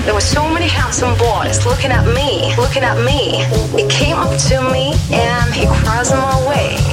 There were so many handsome boys looking at me. He came up to me and he crossed my way.